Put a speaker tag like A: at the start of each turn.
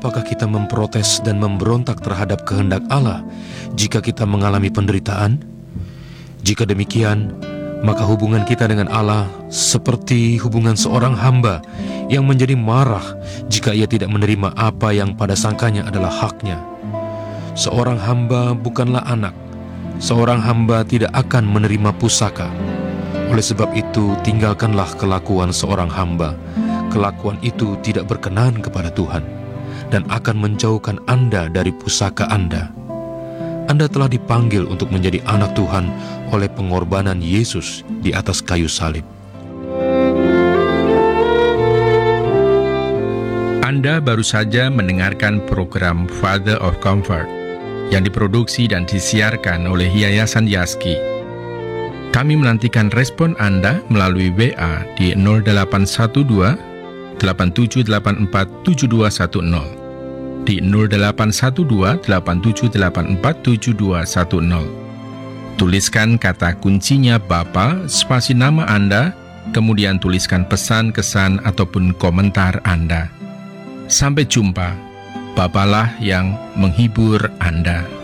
A: apakah kita memprotes dan memberontak terhadap kehendak Allah jika kita mengalami penderitaan? Jika demikian, maka hubungan kita dengan Allah seperti hubungan seorang hamba yang menjadi marah jika ia tidak menerima apa yang pada sangkanya adalah haknya. Seorang hamba bukanlah anak. Seorang hamba tidak akan menerima pusaka. Oleh sebab itu, tinggalkanlah kelakuan seorang hamba. Kelakuan itu tidak berkenan kepada Tuhan dan akan menjauhkan Anda dari pusaka Anda. Anda telah dipanggil untuk menjadi anak Tuhan oleh pengorbanan Yesus di atas kayu salib.
B: Anda baru saja mendengarkan program Father of Comfort yang diproduksi dan disiarkan oleh Yayasan Yaski. Kami menantikan respon Anda melalui WA di 0812 8784 7210, di 0812 8784 7210. Tuliskan kata kuncinya Bapa, spasi nama Anda, kemudian tuliskan pesan, kesan, ataupun komentar Anda. Sampai jumpa. Bapalah yang menghibur Anda.